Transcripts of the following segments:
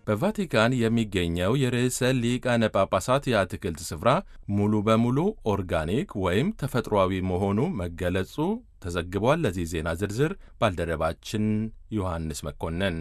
በቫቲካን የሚገኘው የርዕሰ ሊቃነ ጳጳሳት የአትክልት ስፍራ ሙሉ በሙሉ ኦርጋኒክ ወይም ተፈጥሯዊ መሆኑ መገለጹ ተዘግቧል። ለዚህ ዜና ዝርዝር ባልደረባችን ዮሐንስ መኮንን።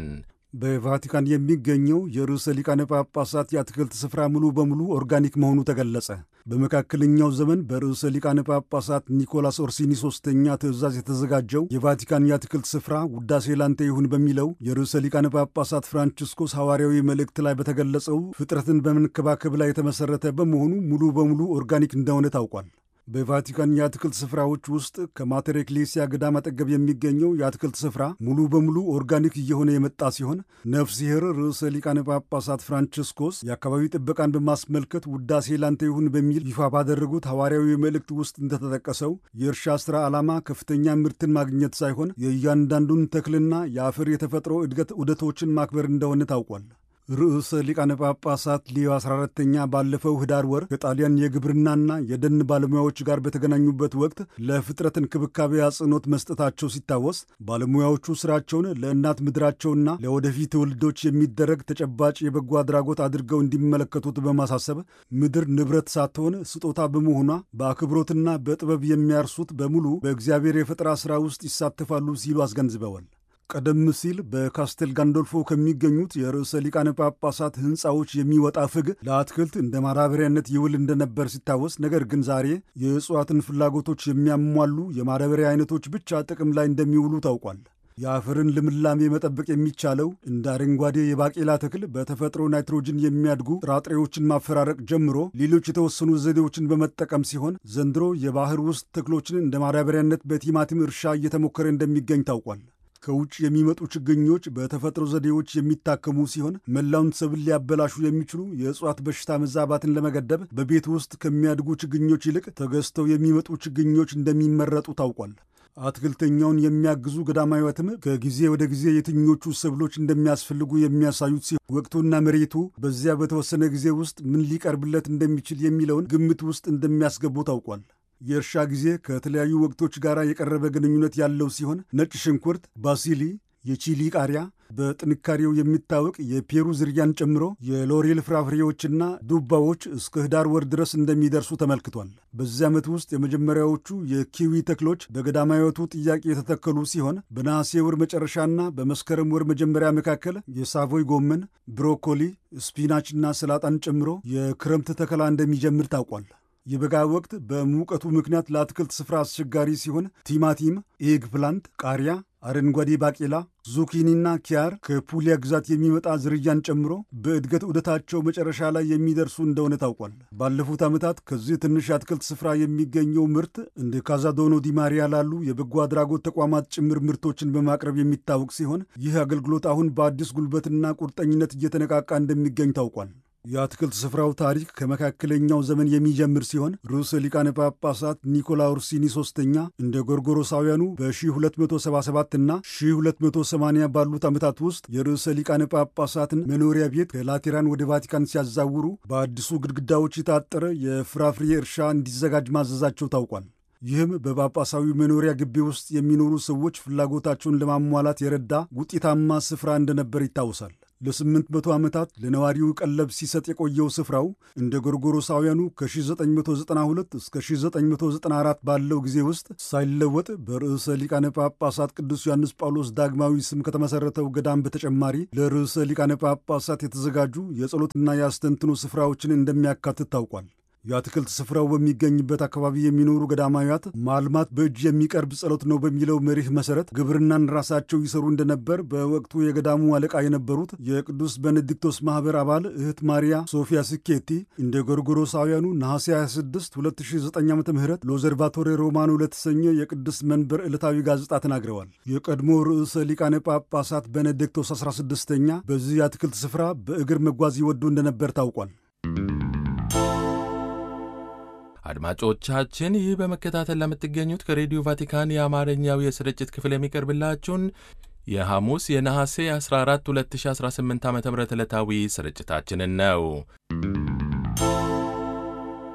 በቫቲካን የሚገኘው የርዕሰ ሊቃነ ጳጳሳት የአትክልት ስፍራ ሙሉ በሙሉ ኦርጋኒክ መሆኑ ተገለጸ። በመካከለኛው ዘመን በርዕሰ ሊቃነ ጳጳሳት ኒኮላስ ኦርሲኒ ሦስተኛ ትእዛዝ የተዘጋጀው የቫቲካን የአትክልት ስፍራ ውዳሴ ላንተ ይሁን በሚለው የርዕሰ ሊቃነ ጳጳሳት ፍራንቺስኮስ ሐዋርያዊ መልእክት ላይ በተገለጸው ፍጥረትን በመንከባከብ ላይ የተመሠረተ በመሆኑ ሙሉ በሙሉ ኦርጋኒክ እንደሆነ ታውቋል። በቫቲካን የአትክልት ስፍራዎች ውስጥ ከማተር ኤክሌሲያ ገዳም አጠገብ የሚገኘው የአትክልት ስፍራ ሙሉ በሙሉ ኦርጋኒክ እየሆነ የመጣ ሲሆን ነፍስሔር ርዕሰ ሊቃነ ጳጳሳት ፍራንቺስኮስ የአካባቢ ጥበቃን በማስመልከት ውዳሴ ላንተ ይሁን በሚል ይፋ ባደረጉት ሐዋርያዊ መልእክት ውስጥ እንደተጠቀሰው የእርሻ ሥራ ዓላማ ከፍተኛ ምርትን ማግኘት ሳይሆን የእያንዳንዱን ተክልና የአፈር የተፈጥሮ እድገት ዑደቶችን ማክበር እንደሆነ ታውቋል። ርዕሰ ሊቃነ ጳጳሳት ሊዮ 14ተኛ ባለፈው ኅዳር ወር ከጣሊያን የግብርናና የደን ባለሙያዎች ጋር በተገናኙበት ወቅት ለፍጥረት እንክብካቤ አጽንዖት መስጠታቸው ሲታወስ ባለሙያዎቹ ሥራቸውን ለእናት ምድራቸውና ለወደፊት ትውልዶች የሚደረግ ተጨባጭ የበጎ አድራጎት አድርገው እንዲመለከቱት በማሳሰብ ምድር ንብረት ሳትሆን ስጦታ በመሆኗ በአክብሮትና በጥበብ የሚያርሱት በሙሉ በእግዚአብሔር የፈጠራ ሥራ ውስጥ ይሳተፋሉ ሲሉ አስገንዝበዋል። ቀደም ሲል በካስቴል ጋንዶልፎ ከሚገኙት የርዕሰ ሊቃነ ጳጳሳት ሕንፃዎች የሚወጣ ፍግ ለአትክልት እንደ ማዳበሪያነት ይውል እንደነበር ሲታወስ፣ ነገር ግን ዛሬ የእጽዋትን ፍላጎቶች የሚያሟሉ የማዳበሪያ አይነቶች ብቻ ጥቅም ላይ እንደሚውሉ ታውቋል። የአፈርን ልምላሜ መጠበቅ የሚቻለው እንደ አረንጓዴ የባቄላ ተክል በተፈጥሮ ናይትሮጅን የሚያድጉ ጥራጥሬዎችን ማፈራረቅ ጀምሮ ሌሎች የተወሰኑ ዘዴዎችን በመጠቀም ሲሆን ዘንድሮ የባህር ውስጥ ተክሎችን እንደ ማዳበሪያነት በቲማቲም እርሻ እየተሞከረ እንደሚገኝ ታውቋል። ከውጭ የሚመጡ ችግኞች በተፈጥሮ ዘዴዎች የሚታከሙ ሲሆን መላውን ሰብል ሊያበላሹ የሚችሉ የእጽዋት በሽታ መዛባትን ለመገደብ በቤት ውስጥ ከሚያድጉ ችግኞች ይልቅ ተገዝተው የሚመጡ ችግኞች እንደሚመረጡ ታውቋል። አትክልተኛውን የሚያግዙ ገዳማዊያትም ከጊዜ ወደ ጊዜ የትኞቹ ሰብሎች እንደሚያስፈልጉ የሚያሳዩት ሲሆን ወቅቱና መሬቱ በዚያ በተወሰነ ጊዜ ውስጥ ምን ሊቀርብለት እንደሚችል የሚለውን ግምት ውስጥ እንደሚያስገቡ ታውቋል። የእርሻ ጊዜ ከተለያዩ ወቅቶች ጋር የቀረበ ግንኙነት ያለው ሲሆን ነጭ ሽንኩርት፣ ባሲሊ፣ የቺሊ ቃሪያ፣ በጥንካሬው የሚታወቅ የፔሩ ዝርያን ጨምሮ የሎሬል ፍራፍሬዎችና ዱባዎች እስከ ኅዳር ወር ድረስ እንደሚደርሱ ተመልክቷል። በዚህ ዓመት ውስጥ የመጀመሪያዎቹ የኪዊ ተክሎች በገዳማዊቱ ጥያቄ የተተከሉ ሲሆን በነሐሴ ወር መጨረሻና በመስከረም ወር መጀመሪያ መካከል የሳቮይ ጎመን፣ ብሮኮሊ፣ ስፒናችና ሰላጣን ጨምሮ የክረምት ተከላ እንደሚጀምር ታውቋል። የበጋ ወቅት በሙቀቱ ምክንያት ለአትክልት ስፍራ አስቸጋሪ ሲሆን ቲማቲም፣ ኤግ ፕላንት፣ ቃሪያ፣ አረንጓዴ ባቄላ፣ ዙኪኒና ኪያር ከፑሊያ ግዛት የሚመጣ ዝርያን ጨምሮ በእድገት ዑደታቸው መጨረሻ ላይ የሚደርሱ እንደሆነ ታውቋል። ባለፉት ዓመታት ከዚህ ትንሽ የአትክልት ስፍራ የሚገኘው ምርት እንደ ካዛዶኖ ዲ ማሪያ ላሉ የበጎ አድራጎት ተቋማት ጭምር ምርቶችን በማቅረብ የሚታወቅ ሲሆን ይህ አገልግሎት አሁን በአዲስ ጉልበትና ቁርጠኝነት እየተነቃቃ እንደሚገኝ ታውቋል። የአትክልት ስፍራው ታሪክ ከመካከለኛው ዘመን የሚጀምር ሲሆን ርዕሰ ሊቃነ ጳጳሳት ኒኮላ ኦርሲኒ ሦስተኛ እንደ ጎርጎሮሳውያኑ በ1277 እና 1280 ባሉት ዓመታት ውስጥ የርዕሰ ሊቃነ ጳጳሳትን መኖሪያ ቤት ከላቴራን ወደ ቫቲካን ሲያዛውሩ በአዲሱ ግድግዳዎች የታጠረ የፍራፍሬ እርሻ እንዲዘጋጅ ማዘዛቸው ታውቋል። ይህም በጳጳሳዊ መኖሪያ ግቢ ውስጥ የሚኖሩ ሰዎች ፍላጎታቸውን ለማሟላት የረዳ ውጤታማ ስፍራ እንደነበር ይታወሳል። ለ800 ዓመታት ለነዋሪው ቀለብ ሲሰጥ የቆየው ስፍራው እንደ ጎርጎሮሳውያኑ ከ1992 እስከ 1994 ባለው ጊዜ ውስጥ ሳይለወጥ በርዕሰ ሊቃነ ጳጳሳት ቅዱስ ዮሐንስ ጳውሎስ ዳግማዊ ስም ከተመሠረተው ገዳም በተጨማሪ ለርዕሰ ሊቃነ ጳጳሳት የተዘጋጁ የጸሎትና የአስተንትኖ ስፍራዎችን እንደሚያካትት ታውቋል። የአትክልት ስፍራው በሚገኝበት አካባቢ የሚኖሩ ገዳማውያት ማልማት በእጅ የሚቀርብ ጸሎት ነው በሚለው መሪህ መሠረት ግብርናን ራሳቸው ይሰሩ እንደነበር በወቅቱ የገዳሙ አለቃ የነበሩት የቅዱስ ቤኔዲክቶስ ማኅበር አባል እህት ማሪያ ሶፊያ ስኬቲ እንደ ጎርጎሮሳውያኑ ነሐሴ 26 2009 ዓ ም ሎዘርቫቶሬ ሮማኖ ለተሰኘ የቅዱስ መንበር ዕለታዊ ጋዜጣ ተናግረዋል። የቀድሞ ርዕሰ ሊቃነ ጳጳሳት ቤኔዲክቶስ 16ኛ በዚህ የአትክልት ስፍራ በእግር መጓዝ ይወዱ እንደነበር ታውቋል። አድማጮቻችን ይህ በመከታተል ለምትገኙት ከሬዲዮ ቫቲካን የአማርኛው የስርጭት ክፍል የሚቀርብላችሁን የሐሙስ የነሐሴ 14 2018 ዓ.ም ዕለታዊ ስርጭታችንን ነው።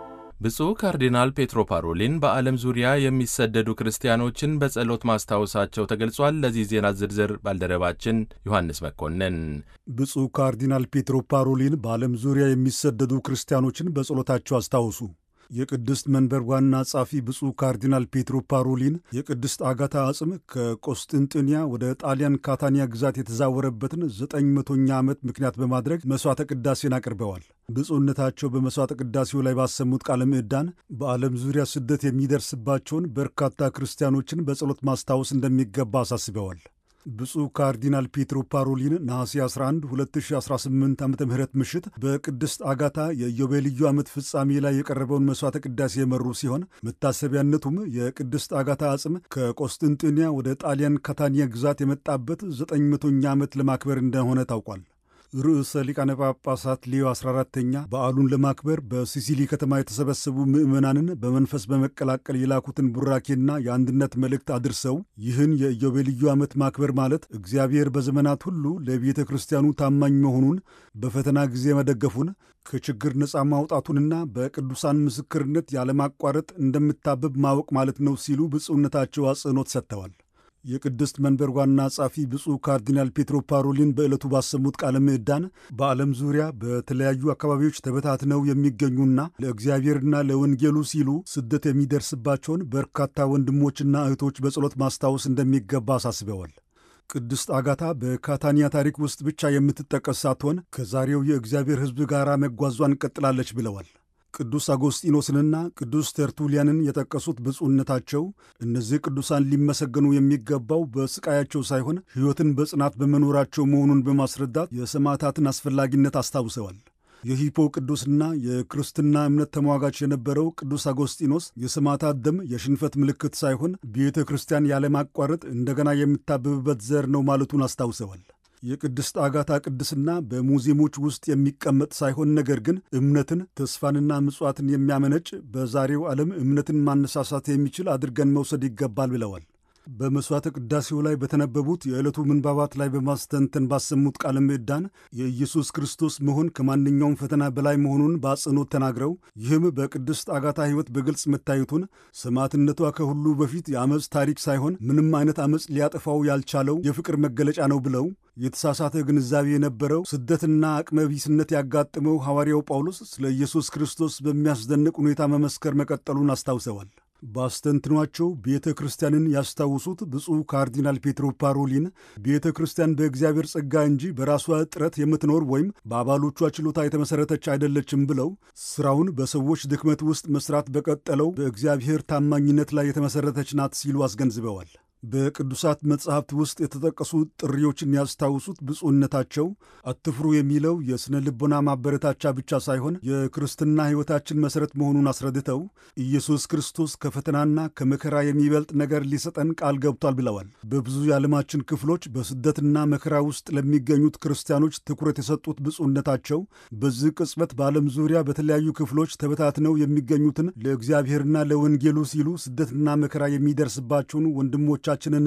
ብፁዕ ካርዲናል ፔትሮ ፓሮሊን በዓለም ዙሪያ የሚሰደዱ ክርስቲያኖችን በጸሎት ማስታወሳቸው ተገልጿል። ለዚህ ዜና ዝርዝር ባልደረባችን ዮሐንስ መኮንን። ብፁዕ ካርዲናል ፔትሮ ፓሮሊን በዓለም ዙሪያ የሚሰደዱ ክርስቲያኖችን በጸሎታቸው አስታውሱ። የቅድስት መንበር ዋና ጸሐፊ ብፁዕ ካርዲናል ፔትሮ ፓሮሊን የቅድስት አጋታ አጽም ከቆስጥንጥንያ ወደ ጣሊያን ካታኒያ ግዛት የተዛወረበትን 900ኛ ዓመት ምክንያት በማድረግ መሥዋዕተ ቅዳሴን አቅርበዋል። ብፁዕነታቸው በመሥዋዕተ ቅዳሴው ላይ ባሰሙት ቃለ ምዕዳን በዓለም ዙሪያ ስደት የሚደርስባቸውን በርካታ ክርስቲያኖችን በጸሎት ማስታወስ እንደሚገባ አሳስበዋል። ብፁዕ ካርዲናል ፔትሮ ፓሮሊን ነሐሴ 11 2018 ዓ ም ምሽት በቅድስት አጋታ የኢዮቤልዩ ዓመት ፍጻሜ ላይ የቀረበውን መሥዋዕተ ቅዳሴ የመሩ ሲሆን መታሰቢያነቱም የቅድስት አጋታ አጽም ከቆስጥንጥንያ ወደ ጣሊያን ካታኒያ ግዛት የመጣበት 900ኛ ዓመት ለማክበር እንደሆነ ታውቋል። ርዕሰ ሊቃነ ጳጳሳት ሌዮ 14ተኛ በዓሉን ለማክበር በሲሲሊ ከተማ የተሰበሰቡ ምዕመናንን በመንፈስ በመቀላቀል የላኩትን ቡራኬና የአንድነት መልእክት አድርሰው ይህን የኢዮቤልዩ ዓመት ማክበር ማለት እግዚአብሔር በዘመናት ሁሉ ለቤተ ክርስቲያኑ ታማኝ መሆኑን፣ በፈተና ጊዜ መደገፉን፣ ከችግር ነፃ ማውጣቱንና በቅዱሳን ምስክርነት ያለማቋረጥ እንደምታበብ ማወቅ ማለት ነው ሲሉ ብፁዕነታቸው አጽንኦት ሰጥተዋል። የቅድስት መንበር ዋና ጸሐፊ ብፁዕ ካርዲናል ፔትሮ ፓሮሊን በዕለቱ ባሰሙት ቃለ ምዕዳን በዓለም ዙሪያ በተለያዩ አካባቢዎች ተበታትነው የሚገኙና ለእግዚአብሔርና ለወንጌሉ ሲሉ ስደት የሚደርስባቸውን በርካታ ወንድሞችና እህቶች በጸሎት ማስታወስ እንደሚገባ አሳስበዋል። ቅድስት አጋታ በካታኒያ ታሪክ ውስጥ ብቻ የምትጠቀስ ሳትሆን ከዛሬው የእግዚአብሔር ሕዝብ ጋር መጓዟን ቀጥላለች ብለዋል። ቅዱስ አጎስጢኖስንና ቅዱስ ተርቱሊያንን የጠቀሱት ብፁዕነታቸው እነዚህ ቅዱሳን ሊመሰገኑ የሚገባው በስቃያቸው ሳይሆን ሕይወትን በጽናት በመኖራቸው መሆኑን በማስረዳት የሰማዕታትን አስፈላጊነት አስታውሰዋል። የሂፖ ቅዱስና የክርስትና እምነት ተሟጋች የነበረው ቅዱስ አጎስጢኖስ የሰማዕታት ደም የሽንፈት ምልክት ሳይሆን ቤተ ክርስቲያን ያለማቋረጥ እንደገና የምታብብበት ዘር ነው ማለቱን አስታውሰዋል። የቅድስት አጋታ ቅድስና በሙዚየሞች ውስጥ የሚቀመጥ ሳይሆን ነገር ግን እምነትን፣ ተስፋንና ምጽዋትን የሚያመነጭ በዛሬው ዓለም እምነትን ማነሳሳት የሚችል አድርገን መውሰድ ይገባል ብለዋል። በመሥዋዕተ ቅዳሴው ላይ በተነበቡት የዕለቱ ምንባባት ላይ በማስተንተን ባሰሙት ቃለ ምዕዳን የኢየሱስ ክርስቶስ መሆን ከማንኛውም ፈተና በላይ መሆኑን በአጽንኦት ተናግረው ይህም በቅድስት አጋታ ሕይወት በግልጽ መታየቱን፣ ሰማዕትነቷ ከሁሉ በፊት የአመፅ ታሪክ ሳይሆን ምንም አይነት አመፅ ሊያጠፋው ያልቻለው የፍቅር መገለጫ ነው ብለው የተሳሳተ ግንዛቤ የነበረው ስደትና አቅመቢስነት ያጋጠመው ሐዋርያው ጳውሎስ ስለ ኢየሱስ ክርስቶስ በሚያስደንቅ ሁኔታ መመስከር መቀጠሉን አስታውሰዋል። በአስተንትኗቸው ቤተ ክርስቲያንን ያስታውሱት ብፁዕ ካርዲናል ፔትሮ ፓሮሊን ቤተ ክርስቲያን በእግዚአብሔር ጸጋ እንጂ በራሷ ጥረት የምትኖር ወይም በአባሎቿ ችሎታ የተመሠረተች አይደለችም ብለው ሥራውን በሰዎች ድክመት ውስጥ መሥራት በቀጠለው በእግዚአብሔር ታማኝነት ላይ የተመሠረተች ናት ሲሉ አስገንዝበዋል። በቅዱሳት መጻሕፍት ውስጥ የተጠቀሱ ጥሪዎችን ያስታውሱት ብፁዕነታቸው አትፍሩ የሚለው የሥነ ልቦና ማበረታቻ ብቻ ሳይሆን የክርስትና ሕይወታችን መሠረት መሆኑን አስረድተው ኢየሱስ ክርስቶስ ከፈተናና ከመከራ የሚበልጥ ነገር ሊሰጠን ቃል ገብቷል ብለዋል። በብዙ የዓለማችን ክፍሎች በስደትና መከራ ውስጥ ለሚገኙት ክርስቲያኖች ትኩረት የሰጡት ብፁዕነታቸው በዚህ ቅጽበት በዓለም ዙሪያ በተለያዩ ክፍሎች ተበታትነው የሚገኙትን ለእግዚአብሔርና ለወንጌሉ ሲሉ ስደትና መከራ የሚደርስባቸውን ወንድሞቻችንንና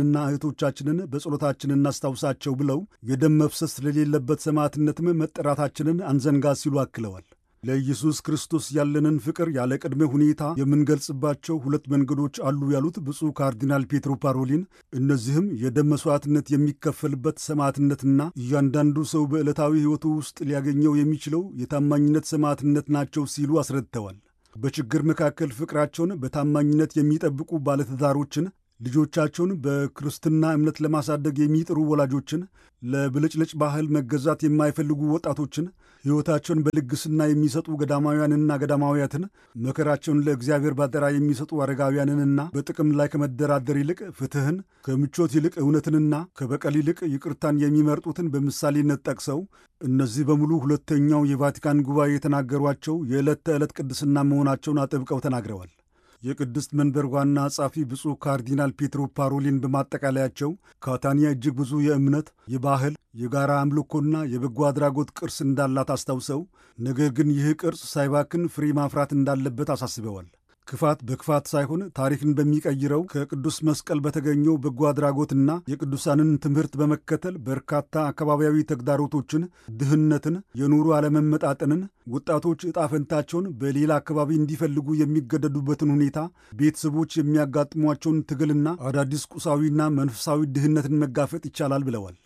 እህቶቻችንን በጸሎታችን እናስታውሳቸው ብለው የደም መፍሰስ ስለሌለበት ሰማዕትነትም መጠራታችንን አንዘንጋ ሲሉ አክለዋል። ለኢየሱስ ክርስቶስ ያለንን ፍቅር ያለ ቅድመ ሁኔታ የምንገልጽባቸው ሁለት መንገዶች አሉ ያሉት ብፁዕ ካርዲናል ፔትሮ ፓሮሊን እነዚህም የደም መሥዋዕትነት የሚከፈልበት ሰማዕትነትና እያንዳንዱ ሰው በዕለታዊ ሕይወቱ ውስጥ ሊያገኘው የሚችለው የታማኝነት ሰማዕትነት ናቸው ሲሉ አስረድተዋል። በችግር መካከል ፍቅራቸውን በታማኝነት የሚጠብቁ ባለትዳሮችን፣ ልጆቻቸውን በክርስትና እምነት ለማሳደግ የሚጥሩ ወላጆችን፣ ለብልጭልጭ ባህል መገዛት የማይፈልጉ ወጣቶችን፣ ሕይወታቸውን በልግስና የሚሰጡ ገዳማውያንና ገዳማውያትን፣ መከራቸውን ለእግዚአብሔር ባደራ የሚሰጡ አረጋውያንንና በጥቅም ላይ ከመደራደር ይልቅ ፍትሕን፣ ከምቾት ይልቅ እውነትንና ከበቀል ይልቅ ይቅርታን የሚመርጡትን በምሳሌነት ጠቅሰው እነዚህ በሙሉ ሁለተኛው የቫቲካን ጉባኤ የተናገሯቸው የዕለት ተዕለት ቅድስና መሆናቸውን አጥብቀው ተናግረዋል። የቅድስት መንበር ዋና ጸሐፊ ብፁዕ ካርዲናል ፔትሮ ፓሮሊን በማጠቃለያቸው ካታኒያ እጅግ ብዙ የእምነት፣ የባህል፣ የጋራ አምልኮና የበጎ አድራጎት ቅርስ እንዳላት አስታውሰው ነገር ግን ይህ ቅርስ ሳይባክን ፍሬ ማፍራት እንዳለበት አሳስበዋል። ክፋት በክፋት ሳይሆን ታሪክን በሚቀይረው ከቅዱስ መስቀል በተገኘው በጎ አድራጎትና የቅዱሳንን ትምህርት በመከተል በርካታ አካባቢያዊ ተግዳሮቶችን፣ ድህነትን፣ የኑሮ አለመመጣጠንን፣ ወጣቶች ዕጣ ፈንታቸውን በሌላ አካባቢ እንዲፈልጉ የሚገደዱበትን ሁኔታ፣ ቤተሰቦች የሚያጋጥሟቸውን ትግልና አዳዲስ ቁሳዊና መንፈሳዊ ድህነትን መጋፈጥ ይቻላል ብለዋል።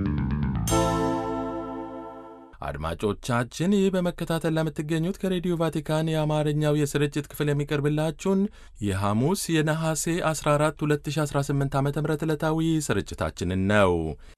አድማጮቻችን ይህ በመከታተል ለምትገኙት ከሬዲዮ ቫቲካን የአማርኛው የስርጭት ክፍል የሚቀርብላችሁን የሐሙስ የነሐሴ 14 2018 ዓ ም ዕለታዊ ስርጭታችንን ነው።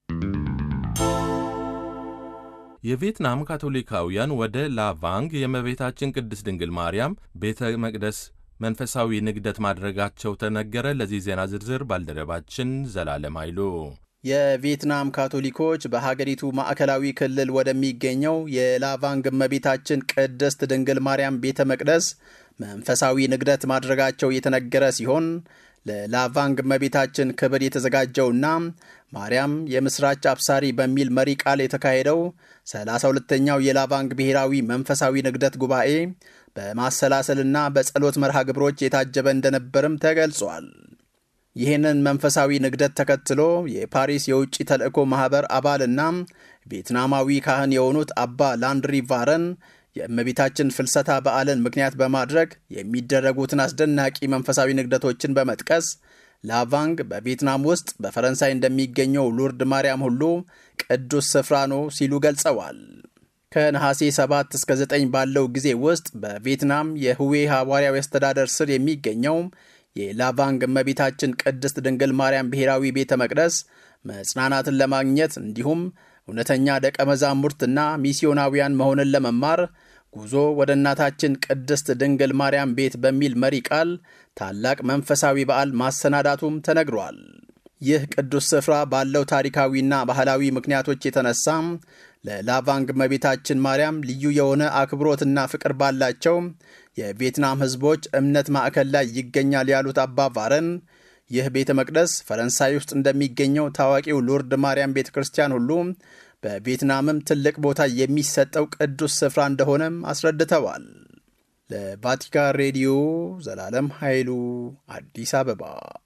የቪየትናም ካቶሊካውያን ወደ ላቫንግ የእመቤታችን ቅድስት ድንግል ማርያም ቤተ መቅደስ መንፈሳዊ ንግደት ማድረጋቸው ተነገረ። ለዚህ ዜና ዝርዝር ባልደረባችን ዘላለም ኃይሉ። የቪየትናም ካቶሊኮች በሀገሪቱ ማዕከላዊ ክልል ወደሚገኘው የላቫንግ እመቤታችን ቅድስት ድንግል ማርያም ቤተ መቅደስ መንፈሳዊ ንግደት ማድረጋቸው የተነገረ ሲሆን ለላቫንግ እመቤታችን ክብር የተዘጋጀውና ማርያም የምስራች አብሳሪ በሚል መሪ ቃል የተካሄደው 32ኛው የላቫንግ ብሔራዊ መንፈሳዊ ንግደት ጉባኤ በማሰላሰልና በጸሎት መርሃ ግብሮች የታጀበ እንደነበርም ተገልጿል። ይህንን መንፈሳዊ ንግደት ተከትሎ የፓሪስ የውጭ ተልእኮ ማኅበር አባልና ቪየትናማዊ ካህን የሆኑት አባ ላንድሪ ቫረን የእመቤታችን ፍልሰታ በዓልን ምክንያት በማድረግ የሚደረጉትን አስደናቂ መንፈሳዊ ንግደቶችን በመጥቀስ ላቫንግ በቪየትናም ውስጥ በፈረንሳይ እንደሚገኘው ሉርድ ማርያም ሁሉ ቅዱስ ስፍራ ነው ሲሉ ገልጸዋል። ከነሐሴ 7 እስከ 9 ባለው ጊዜ ውስጥ በቪየትናም የሁዌ ሐዋርያዊ አስተዳደር ስር የሚገኘው የላቫንግ እመቤታችን ቅድስት ድንግል ማርያም ብሔራዊ ቤተ መቅደስ መጽናናትን ለማግኘት እንዲሁም እውነተኛ ደቀ መዛሙርትና ሚስዮናውያን መሆንን ለመማር ጉዞ ወደ እናታችን ቅድስት ድንግል ማርያም ቤት በሚል መሪ ቃል ታላቅ መንፈሳዊ በዓል ማሰናዳቱም ተነግሯል። ይህ ቅዱስ ስፍራ ባለው ታሪካዊና ባህላዊ ምክንያቶች የተነሳ ለላቫንግ እመቤታችን ማርያም ልዩ የሆነ አክብሮትና ፍቅር ባላቸው የቪየትናም ሕዝቦች እምነት ማዕከል ላይ ይገኛል ያሉት አባ ቫረን ይህ ቤተ መቅደስ ፈረንሳይ ውስጥ እንደሚገኘው ታዋቂው ሉርድ ማርያም ቤተ ክርስቲያን ሁሉ በቪየትናምም ትልቅ ቦታ የሚሰጠው ቅዱስ ስፍራ እንደሆነም አስረድተዋል። ለቫቲካን ሬዲዮ ዘላለም ኃይሉ አዲስ አበባ።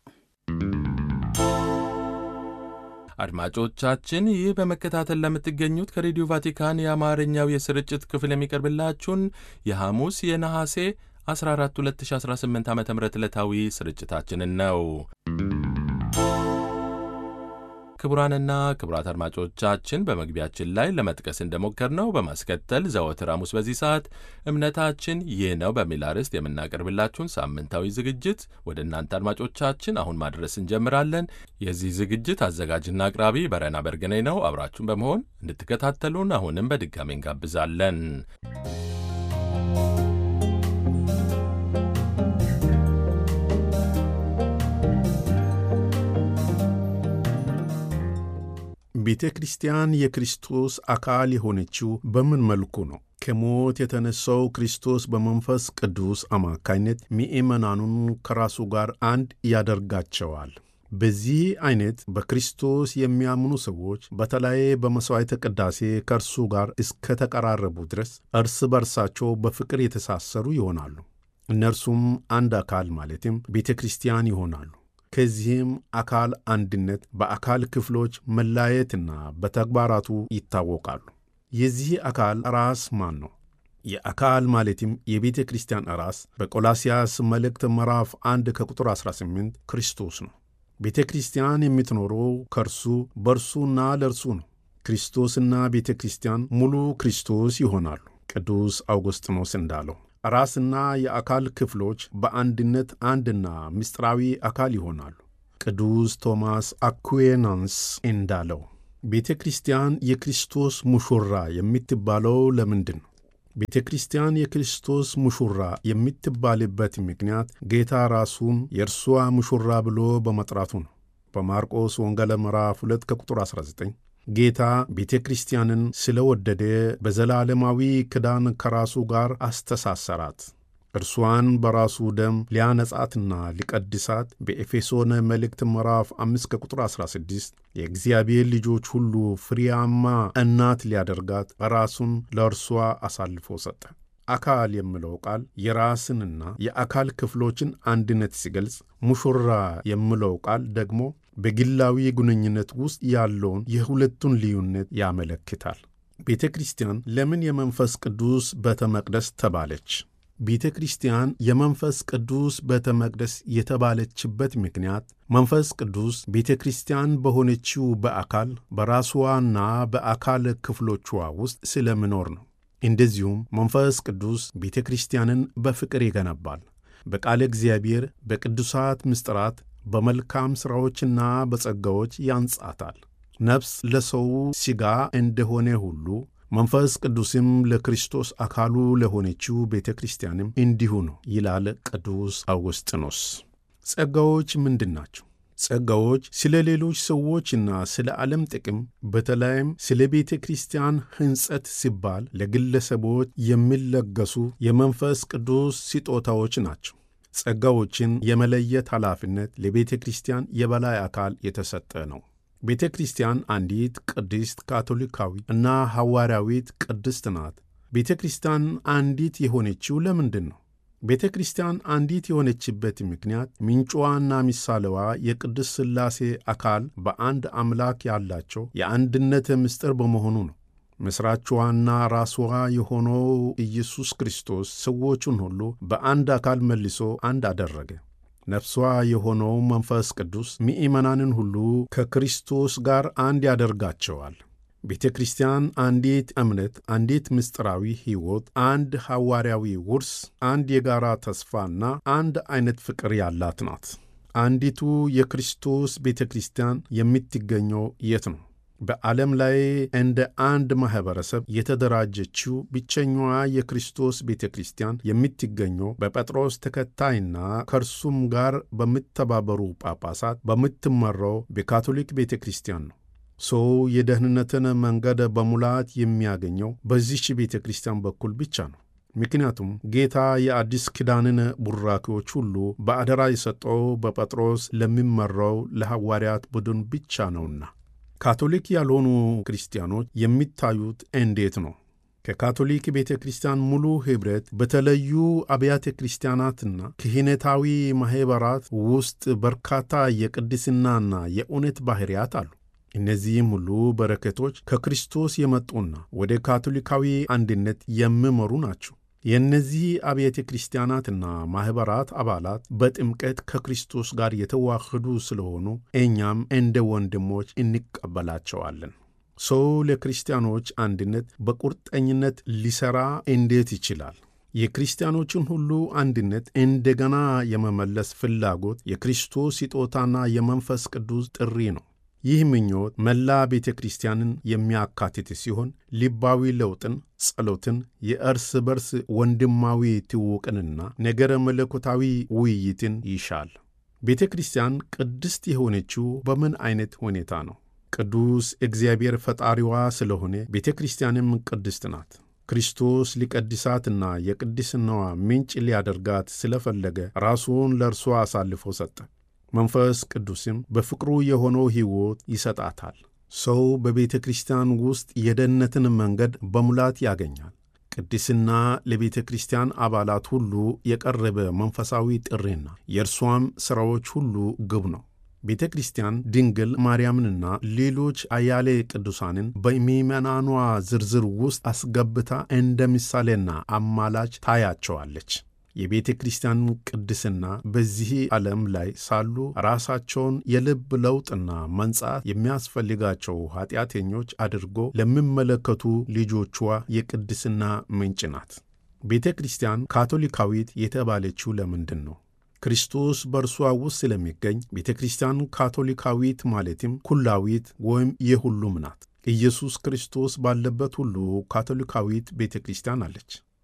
አድማጮቻችን ይህ በመከታተል ለምትገኙት ከሬዲዮ ቫቲካን የአማርኛው የስርጭት ክፍል የሚቀርብላችሁን የሐሙስ የነሐሴ 14 2018 ዓ ም ዕለታዊ ስርጭታችንን ነው። ክቡራንና ክቡራት አድማጮቻችን በመግቢያችን ላይ ለመጥቀስ እንደሞከርነው በማስከተል ዘወትር ሐሙስ በዚህ ሰዓት እምነታችን ይህ ነው በሚል አርዕስት የምናቀርብላችሁን ሳምንታዊ ዝግጅት ወደ እናንተ አድማጮቻችን አሁን ማድረስ እንጀምራለን። የዚህ ዝግጅት አዘጋጅና አቅራቢ በረና በርገኔ ነው። አብራችሁን በመሆን እንድትከታተሉን አሁንም በድጋሚ እንጋብዛለን። ቤተ ክርስቲያን የክርስቶስ አካል የሆነችው በምን መልኩ ነው? ከሞት የተነሳው ክርስቶስ በመንፈስ ቅዱስ አማካይነት ምእመናኑን ከራሱ ጋር አንድ ያደርጋቸዋል። በዚህ አይነት በክርስቶስ የሚያምኑ ሰዎች በተለይ በመሥዋዕተ ቅዳሴ ከእርሱ ጋር እስከ ተቀራረቡ ድረስ እርስ በርሳቸው በፍቅር የተሳሰሩ ይሆናሉ። እነርሱም አንድ አካል ማለትም ቤተ ክርስቲያን ይሆናሉ። ከዚህም አካል አንድነት በአካል ክፍሎች መላየትና በተግባራቱ ይታወቃሉ። የዚህ አካል ራስ ማን ነው? የአካል ማለትም የቤተ ክርስቲያን ራስ በቆላስያስ መልእክት ምዕራፍ 1 ከቁጥር 18 ክርስቶስ ነው። ቤተ ክርስቲያን የምትኖረው ከእርሱ በእርሱና ለእርሱ ነው። ክርስቶስና ቤተ ክርስቲያን ሙሉ ክርስቶስ ይሆናሉ። ቅዱስ አውግስጢኖስ እንዳለው ራስና የአካል ክፍሎች በአንድነት አንድና ምስጢራዊ አካል ይሆናሉ። ቅዱስ ቶማስ አኩዌናንስ እንዳለው ቤተ ክርስቲያን የክርስቶስ ሙሽራ የምትባለው ለምንድን ነው? ቤተ ክርስቲያን የክርስቶስ ሙሽራ የምትባልበት ምክንያት ጌታ ራሱን የእርሷ ሙሽራ ብሎ በመጥራቱ ነው። በማርቆስ ወንጌል ምዕራፍ 2 ከቁጥር 19 ጌታ ቤተ ክርስቲያንን ስለወደደ በዘላለማዊ ክዳን ከራሱ ጋር አስተሳሰራት። እርሷን በራሱ ደም ሊያነጻትና ሊቀድሳት በኤፌሶን መልእክት ምዕራፍ 5 ከቁጥር 16 የእግዚአብሔር ልጆች ሁሉ ፍሬያማ እናት ሊያደርጋት ራሱን ለእርሷ አሳልፎ ሰጠ። አካል የሚለው ቃል የራስንና የአካል ክፍሎችን አንድነት ሲገልጽ፣ ሙሽራ የሚለው ቃል ደግሞ በግላዊ ግንኙነት ውስጥ ያለውን የሁለቱን ልዩነት ያመለክታል። ቤተ ክርስቲያን ለምን የመንፈስ ቅዱስ ቤተ መቅደስ ተባለች? ቤተ ክርስቲያን የመንፈስ ቅዱስ ቤተ መቅደስ የተባለችበት ምክንያት መንፈስ ቅዱስ ቤተ ክርስቲያን በሆነችው በአካል በራስዋና በአካል ክፍሎቿ ውስጥ ስለሚኖር ነው። እንደዚሁም መንፈስ ቅዱስ ቤተ ክርስቲያንን በፍቅር ይገነባል። በቃለ እግዚአብሔር፣ በቅዱሳት ምስጢራት፣ በመልካም ሥራዎችና በጸጋዎች ያንጻታል። ነፍስ ለሰው ሥጋ እንደሆነ ሁሉ መንፈስ ቅዱስም ለክርስቶስ አካሉ ለሆነችው ቤተ ክርስቲያንም እንዲሁ ነው ይላል ቅዱስ አውግስጢኖስ። ጸጋዎች ምንድን ናቸው? ጸጋዎች ስለ ሌሎች ሰዎችና ስለ ዓለም ጥቅም በተለይም ስለ ቤተ ክርስቲያን ሕንጸት ሲባል ለግለሰቦች የሚለገሱ የመንፈስ ቅዱስ ስጦታዎች ናቸው። ጸጋዎችን የመለየት ኃላፊነት ለቤተ ክርስቲያን የበላይ አካል የተሰጠ ነው። ቤተ ክርስቲያን አንዲት ቅድስት ካቶሊካዊ እና ሐዋርያዊት ቅድስት ናት። ቤተ ክርስቲያን አንዲት የሆነችው ለምንድን ነው? ቤተ ክርስቲያን አንዲት የሆነችበት ምክንያት ምንጯና ምሳሌዋ የቅድስት ሥላሴ አካል በአንድ አምላክ ያላቸው የአንድነት ምስጢር በመሆኑ ነው። መሥራቿና ራስዋ የሆነው ኢየሱስ ክርስቶስ ሰዎቹን ሁሉ በአንድ አካል መልሶ አንድ አደረገ። ነፍሷ የሆነው መንፈስ ቅዱስ ምእመናንን ሁሉ ከክርስቶስ ጋር አንድ ያደርጋቸዋል። ቤተ ክርስቲያን አንዲት እምነት፣ አንዲት ምስጢራዊ ሕይወት፣ አንድ ሐዋርያዊ ውርስ፣ አንድ የጋራ ተስፋና አንድ ዓይነት ፍቅር ያላት ናት። አንዲቱ የክርስቶስ ቤተ ክርስቲያን የምትገኘው የት ነው? በዓለም ላይ እንደ አንድ ማኅበረሰብ የተደራጀችው ብቸኛዋ የክርስቶስ ቤተ ክርስቲያን የምትገኘው በጴጥሮስ ተከታይና ከእርሱም ጋር በሚተባበሩ ጳጳሳት በምትመራው በካቶሊክ ቤተ ክርስቲያን ነው። ሰው የደህንነትን መንገድ በሙላት የሚያገኘው በዚህች ቤተ ክርስቲያን በኩል ብቻ ነው። ምክንያቱም ጌታ የአዲስ ኪዳንን ቡራኪዎች ሁሉ በአደራ የሰጠው በጴጥሮስ ለሚመራው ለሐዋርያት ቡድን ብቻ ነውና። ካቶሊክ ያልሆኑ ክርስቲያኖች የሚታዩት እንዴት ነው? ከካቶሊክ ቤተ ክርስቲያን ሙሉ ኅብረት በተለዩ አብያተ ክርስቲያናትና ክህነታዊ ማኅበራት ውስጥ በርካታ የቅድስናና የእውነት ባሕርያት አሉ። እነዚህም ሁሉ በረከቶች ከክርስቶስ የመጡና ወደ ካቶሊካዊ አንድነት የሚመሩ ናቸው። የእነዚህ አብያተ ክርስቲያናትና ማኅበራት አባላት በጥምቀት ከክርስቶስ ጋር የተዋህዱ ስለሆኑ እኛም እንደ ወንድሞች እንቀበላቸዋለን። ሰው ለክርስቲያኖች አንድነት በቁርጠኝነት ሊሠራ እንዴት ይችላል? የክርስቲያኖችን ሁሉ አንድነት እንደገና የመመለስ ፍላጎት የክርስቶስ ስጦታና የመንፈስ ቅዱስ ጥሪ ነው። ይህ ምኞት መላ ቤተ ክርስቲያንን የሚያካትት ሲሆን ልባዊ ለውጥን፣ ጸሎትን፣ የእርስ በርስ ወንድማዊ ትውውቅንና ነገረ መለኮታዊ ውይይትን ይሻል። ቤተ ክርስቲያን ቅድስት የሆነችው በምን አይነት ሁኔታ ነው? ቅዱስ እግዚአብሔር ፈጣሪዋ ስለሆነ ቤተ ክርስቲያንም ቅድስት ናት። ክርስቶስ ሊቀድሳትና የቅድስናዋ ምንጭ ሊያደርጋት ስለፈለገ ራሱን ለእርሷ አሳልፎ ሰጠ። መንፈስ ቅዱስም በፍቅሩ የሆነው ሕይወት ይሰጣታል። ሰው በቤተ ክርስቲያን ውስጥ የደህንነትን መንገድ በሙላት ያገኛል። ቅድስና ለቤተ ክርስቲያን አባላት ሁሉ የቀረበ መንፈሳዊ ጥሪና የእርሷም ሥራዎች ሁሉ ግብ ነው። ቤተ ክርስቲያን ድንግል ማርያምንና ሌሎች አያሌ ቅዱሳንን በምእመናኗ ዝርዝር ውስጥ አስገብታ እንደ ምሳሌና አማላች ታያቸዋለች። የቤተ ክርስቲያን ቅድስና በዚህ ዓለም ላይ ሳሉ ራሳቸውን የልብ ለውጥና መንጻት የሚያስፈልጋቸው ኀጢአተኞች አድርጎ ለሚመለከቱ ልጆቿ የቅድስና ምንጭ ናት። ቤተ ክርስቲያን ካቶሊካዊት የተባለችው ለምንድን ነው? ክርስቶስ በእርሷ ውስጥ ስለሚገኝ ቤተ ክርስቲያን ካቶሊካዊት ማለትም ኩላዊት ወይም የሁሉም ናት። ኢየሱስ ክርስቶስ ባለበት ሁሉ ካቶሊካዊት ቤተ ክርስቲያን አለች።